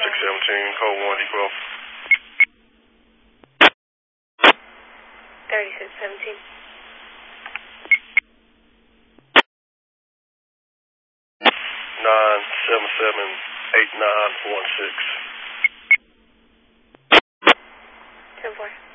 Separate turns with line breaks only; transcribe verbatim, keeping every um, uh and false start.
six seventeen, code one, equal.
thirty-six seventeen.
nine seven seven eight nine one six.
ten four.